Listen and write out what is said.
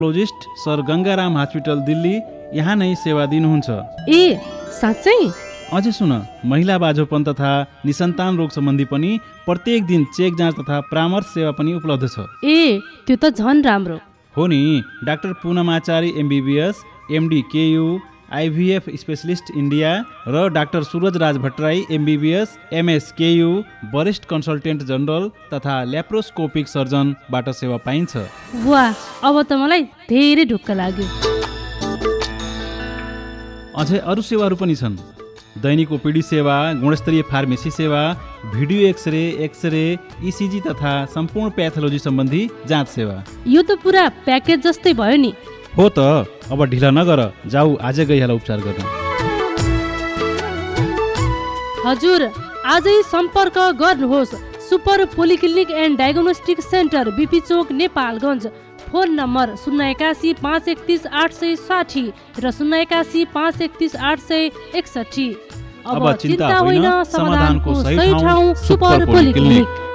Nephrologist sir Gangaram hospital Delhi यहाँ नै सेवा दिनुहुन्छ। ए साँच्चै? अझै सुन, महिला बाझोपन तथा निसन्तान रोग सम्बन्धी पनि प्रत्येक दिन चेक जाँच तथा परामर्श सेवा पनि उपलब्ध छ। ए त्यो त झन् राम्रो हो नि। Doctor पूनमाचारी MBBS MD KU IVF specialist India र डाक्टर सूरज राज भट्टराई MBBS MS KU वरिष्ठ कन्सल्टेन्ट जनरल तथा ल्याप्रोस्कोपिक सर्जनबाट सेवा पाइन्छ। वाह, अब त मलाई धेरै ढुक्क लाग्यो। अझै अरू सेवाहरू पनि छन्। दैनिक ओपिडी सेवा, गुणस्तरीय फार्मेसी सेवा, भिडियो एक्सरे ECG तथा सम्पूर्ण प्याथोलोजी सम्बन्धी जाँच सेवा। यो त पुरा प्याकेज जस्तै भयो नि। हो त, अब ढिला नगर, जाऊ आजै गइहाल उपचार गर्न। हजुर, आजै सम्पर्क गर्नुहोस् super polyclinic and diagnostic centre BP Chowk Nepalgunj. Phone number 081 531 860 र 081 531 861। अब चिन्ता होइन, समाधानको सही ठाउँ सुपर पोलिक्लिनिक।